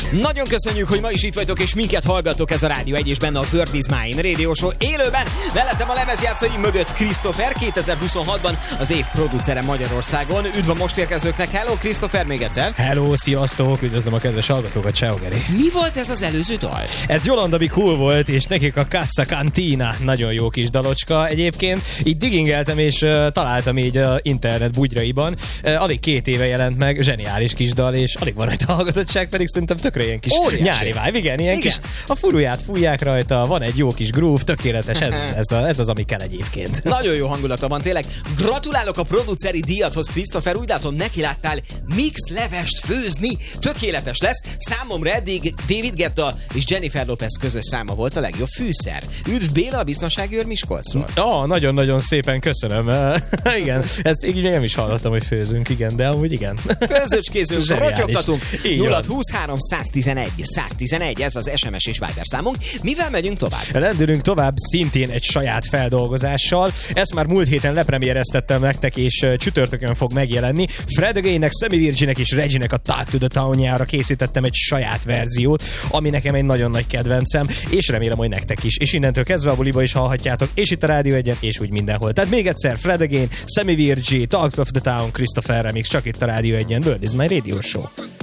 Nagyon köszönjük, hogy ma is itt vagytok, és minket hallgatok. Ez a Rádió 1 és benne a World is Mine Radio Show élőben. Mellettem a lemezjátszói mögött Christopher, 2026-ban az év producere Magyarországon. Üdv a most érkezőknek. Hello, Christopher, még egyszer. Hello, sziasztok, üdvözlöm a kedves hallgatókat, ciao Geri. Mi volt ez az előző dal? Ez Yolanda Be Cool volt, és nekik a Casa Cantina nagyon jó kis dalocska. Egyébként így diggingeltem, és találtam így a internet bugyraiban. Alig 2 éve jelent meg, zseniális kis dal, és alig van rajta hallgatottság, pedig szerintem tökre ilyen kis nyári vibe. Igen, ilyen kis, a furuját fújják rajta, van egy jó kis groove, tökéletes, ez az, ami kell egyébként. Nagyon jó hangulata van, tényleg. Gratulálok a produceri díjadhoz, Christopher, úgy látom, neki láttál mix levest főzni, tökéletes lesz. Számomra eddig David Guetta és Jennifer Lopez közös száma volt a legjobb fűszer. Üdv Béla, a biztonsági őr Miskolcról. Nagyon-nagyon szépen köszönöm. Igen, ezt így nem is hallottam, hogy főzünk, igen, de amúgy igen. Főzőcskézünk, rotyogtatunk. 0-23 111 111, ez az SMS és Viber számunk. Mivel megyünk tovább? Lendülünk tovább szintén egy saját feldolgozással. Ezt már múlt héten lepremiereztettem nektek, és csütörtökön fog megjelenni. Fred Again-nek, Sammy Virginek és Reginek a Talk to the Town-jára készítettem egy saját verziót, ami nekem egy nagyon nagy kedvencem, és remélem, hogy nektek is. És innentől kezdve a buliba is hallhatjátok, és itt a Rádió 1-en, és úgy mindenhol. Tehát még egyszer, Fred Again, Sammy Virgi, Talk to the Town, Christopher Remix, csak itt a Rádió 1-en, World is my Radio Show.